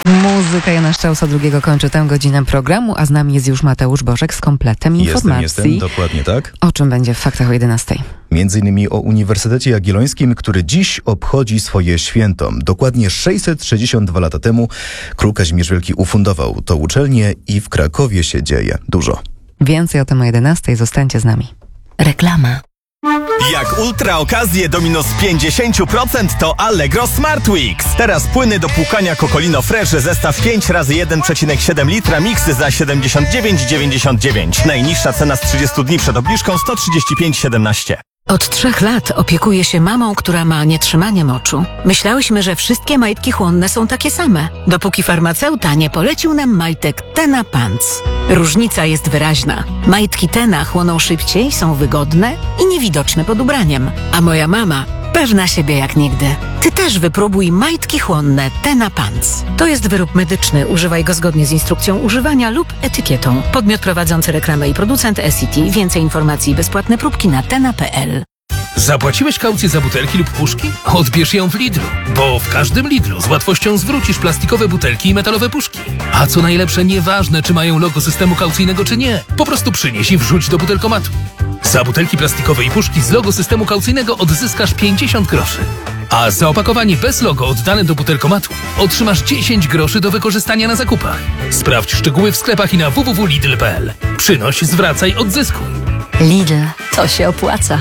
Muzyka Jana Szczausa II kończy tę godzinę programu, a z nami jest już Mateusz Bożek z kompletem informacji. Jestem, dokładnie tak. O czym będzie w Faktach o 11:00? Między innymi o Uniwersytecie Jagiellońskim, który dziś obchodzi swoje święto. Dokładnie 662 lata temu król Kazimierz Wielki ufundował tę uczelnię i w Krakowie się dzieje dużo. Więcej o tym o 11:00. Zostańcie z nami. Reklama. Jak ultra okazje do minus 50% to Allegro Smart Weeks. Teraz płyny do płukania Cocolino Fresh zestaw 5 razy 1,7 litra miksy za 79,99. Najniższa cena z 30 dni przed obniżką 135,17. Od 3 lat opiekuję się mamą, która ma nietrzymanie moczu. Myślałyśmy, że wszystkie majtki chłonne są takie same, dopóki farmaceuta nie polecił nam majtek Tena Pants. Różnica jest wyraźna. Majtki Tena chłoną szybciej, są wygodne i niewidoczne pod ubraniem. A moja mama pewna siebie jak nigdy. Ty też wypróbuj majtki chłonne Tena Pants. To jest wyrób medyczny. Używaj go zgodnie z instrukcją używania lub etykietą. Podmiot prowadzący reklamę i producent SCT. Więcej informacji i bezpłatne próbki na tena.pl. Zapłaciłeś kaucję za butelki lub puszki? Odbierz ją w Lidlu, bo w każdym Lidlu z łatwością zwrócisz plastikowe butelki i metalowe puszki. A co najlepsze, nieważne czy mają logo systemu kaucyjnego czy nie, po prostu przynieś i wrzuć do butelkomatu. Za butelki plastikowe i puszki z logo systemu kaucyjnego odzyskasz 50 groszy. A za opakowanie bez logo oddane do butelkomatu otrzymasz 10 groszy do wykorzystania na zakupach. Sprawdź szczegóły w sklepach i na www.lidl.pl. Przynoś, zwracaj, odzyskuj. Lidl, to się opłaca.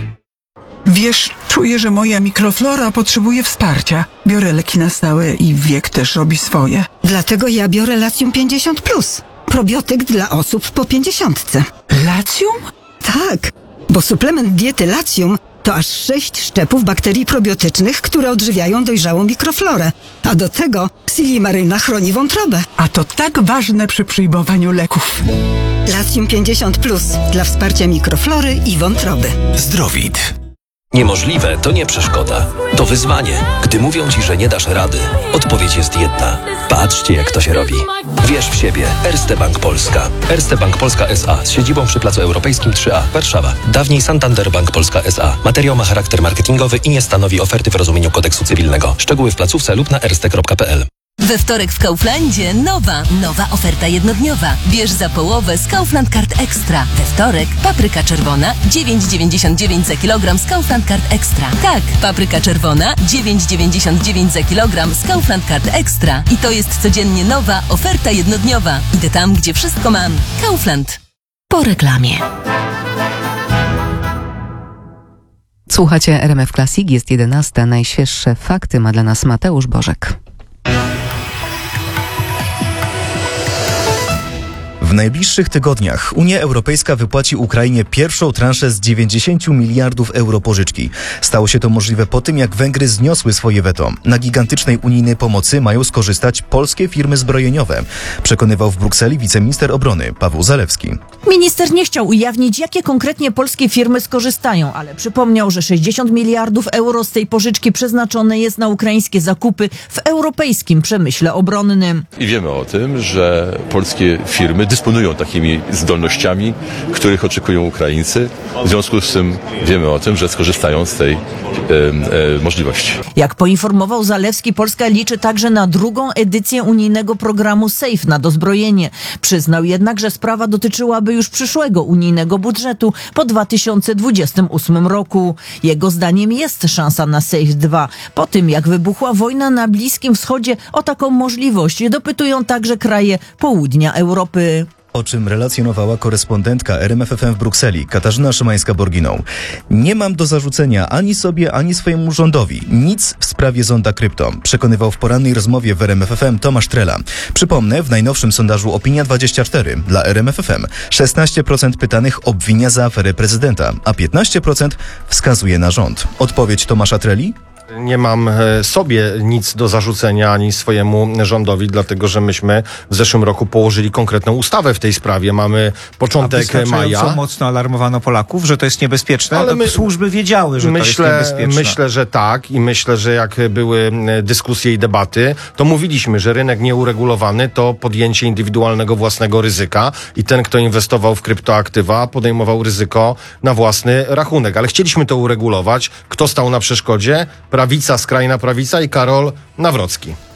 Wiesz, czuję, że moja mikroflora potrzebuje wsparcia. Biorę leki na stałe i wiek też robi swoje. Dlatego ja biorę Latium 50+. Probiotyk dla osób po 50. Latium? Tak, bo suplement diety Latium to aż 6 szczepów bakterii probiotycznych, które odżywiają dojrzałą mikroflorę. A do tego silimaryna chroni wątrobę. A to tak ważne przy przyjmowaniu leków. Latium 50+ dla wsparcia mikroflory i wątroby. Zdrowit. Niemożliwe to nie przeszkoda. To wyzwanie. Gdy mówią ci, że nie dasz rady, odpowiedź jest jedna. Patrzcie, jak to się robi. Wierz w siebie. Erste Bank Polska. Erste Bank Polska S.A. z siedzibą przy Placu Europejskim 3A, Warszawa. Dawniej Santander Bank Polska S.A. Materiał ma charakter marketingowy i nie stanowi oferty w rozumieniu kodeksu cywilnego. Szczegóły w placówce lub na erste.pl. We wtorek w Kauflandzie nowa oferta jednodniowa. Bierz za połowę z Kaufland Card Extra. We wtorek papryka czerwona 9,99 za kilogram z Kaufland Card Extra. Tak, papryka czerwona 9,99 za kilogram z Kaufland Card Extra. I to jest codziennie nowa oferta jednodniowa. Idę tam, gdzie wszystko mam. Kaufland. Po reklamie. Słuchacie RMF Classic, jest 11:00. Najświeższe fakty ma dla nas Mateusz Bożek. W najbliższych tygodniach Unia Europejska wypłaci Ukrainie pierwszą transzę z 90 miliardów euro pożyczki. Stało się to możliwe po tym, jak Węgry zniosły swoje weto. Na gigantycznej unijnej pomocy mają skorzystać polskie firmy zbrojeniowe, przekonywał w Brukseli wiceminister obrony Paweł Zalewski. Minister nie chciał ujawnić, jakie konkretnie polskie firmy skorzystają, ale przypomniał, że 60 miliardów euro z tej pożyczki przeznaczone jest na ukraińskie zakupy w europejskim przemyśle obronnym. I wiemy o tym, że polskie firmy dysponują takimi zdolnościami, których oczekują Ukraińcy. W związku z tym wiemy o tym, że skorzystają z tej możliwości. Jak poinformował Zalewski, Polska liczy także na drugą edycję unijnego programu SAFE na dozbrojenie. Przyznał jednak, że sprawa dotyczyłaby już przyszłego unijnego budżetu po 2028 roku. Jego zdaniem jest szansa na SAFE 2. Po tym, jak wybuchła wojna na Bliskim Wschodzie, o taką możliwość dopytują także kraje południa Europy. O czym relacjonowała korespondentka RMFFM w Brukseli, Katarzyna Szymańska-Borginą. Nie mam do zarzucenia ani sobie, ani swojemu rządowi nic w sprawie zonda krypto, przekonywał w porannej rozmowie w RMFFM Tomasz Trela. Przypomnę, w najnowszym sondażu Opinia24 dla RMFFM 16% pytanych obwinia za aferę prezydenta, a 15% wskazuje na rząd. Odpowiedź Tomasza Treli? Nie mam sobie nic do zarzucenia ani swojemu rządowi, dlatego że myśmy w zeszłym roku położyli konkretną ustawę w tej sprawie. Mamy początek maja. Mocno alarmowano Polaków, że to jest niebezpieczne, ale służby wiedziały, że to jest niebezpieczne. Myślę, że tak i myślę, że jak były dyskusje i debaty, to mówiliśmy, że rynek nieuregulowany to podjęcie indywidualnego własnego ryzyka i ten, kto inwestował w kryptoaktywa, podejmował ryzyko na własny rachunek. Ale chcieliśmy to uregulować. Kto stał na przeszkodzie? Prawica, skrajna prawica i Karol Nawrocki.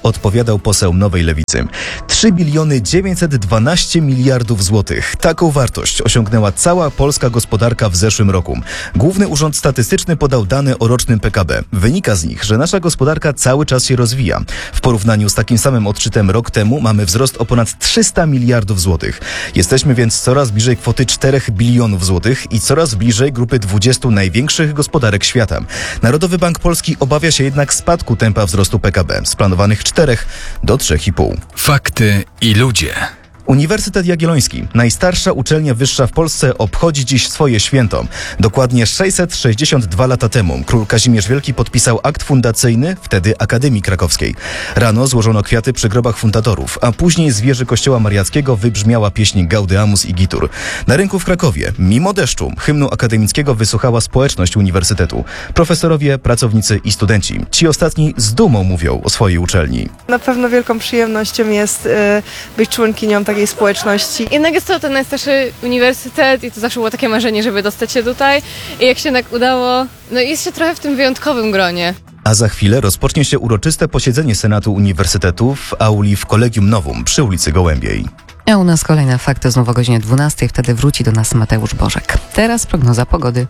odpowiadał poseł Nowej Lewicy. 3 biliony 912 miliardów złotych. Taką wartość osiągnęła cała polska gospodarka w zeszłym roku. Główny Urząd Statystyczny podał dane o rocznym PKB. Wynika z nich, że nasza gospodarka cały czas się rozwija. W porównaniu z takim samym odczytem rok temu mamy wzrost o ponad 300 miliardów złotych. Jesteśmy więc coraz bliżej kwoty 4 bilionów złotych i coraz bliżej grupy 20 największych gospodarek świata. Narodowy Bank Polski obawia się jednak spadku tempa wzrostu PKB z planowanych 4 do 3,5. Fakty i ludzie. Uniwersytet Jagielloński, najstarsza uczelnia wyższa w Polsce, obchodzi dziś swoje święto. Dokładnie 662 lata temu król Kazimierz Wielki podpisał akt fundacyjny, wtedy Akademii Krakowskiej. Rano złożono kwiaty przy grobach fundatorów, a później z wieży kościoła mariackiego wybrzmiała pieśń Gaudeamus Igitur. Na rynku w Krakowie, mimo deszczu, hymnu akademickiego wysłuchała społeczność uniwersytetu. Profesorowie, pracownicy i studenci. Ci ostatni z dumą mówią o swojej uczelni. Na pewno wielką przyjemnością jest być członkinią takiej społeczności. Jednak jest to ten najstarszy uniwersytet i to zawsze było takie marzenie, żeby dostać się tutaj. I jak się jednak udało, no jest się trochę w tym wyjątkowym gronie. A za chwilę rozpocznie się uroczyste posiedzenie Senatu Uniwersytetu w auli w Collegium Novum przy ulicy Gołębiej. A u nas kolejne fakty znów o godzinie 12. Wtedy wróci do nas Mateusz Bożek. Teraz prognoza pogody.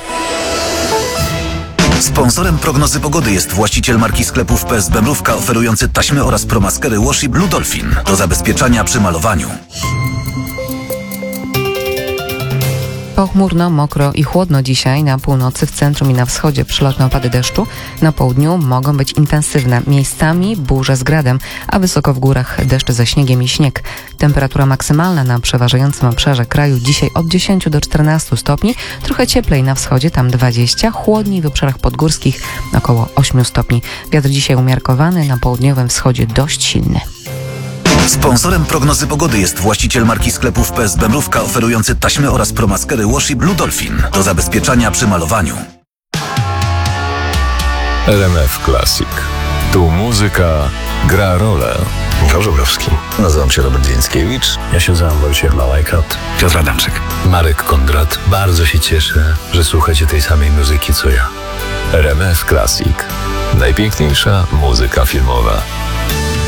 Sponsorem prognozy pogody jest właściciel marki sklepów PSB Mrówka, oferujący taśmy oraz promaskery Washi Blue Dolphin do zabezpieczania przy malowaniu. Pochmurno, mokro i chłodno dzisiaj na północy, w centrum i na wschodzie przelotne opady deszczu. Na południu mogą być intensywne, miejscami burze z gradem, a wysoko w górach deszcze ze śniegiem i śnieg. Temperatura maksymalna na przeważającym obszarze kraju dzisiaj od 10 do 14 stopni, trochę cieplej na wschodzie, tam 20, chłodniej w obszarach podgórskich około 8 stopni. Wiatr dzisiaj umiarkowany, na południowym wschodzie dość silny. Sponsorem prognozy pogody jest właściciel marki sklepów PSB Mrówka, oferujący taśmy oraz promaskery Washi Blue Dolphin do zabezpieczania przy malowaniu. RMF Classic. Tu muzyka gra rolę. Michał Żubrowski. Nazywam się Robert Więckiewicz. Ja się nazywam Wojciech Małajkat. Piotr Adamczyk. Marek Kondrat. Bardzo się cieszę, że słuchacie tej samej muzyki co ja. RMF Classic. Najpiękniejsza muzyka filmowa.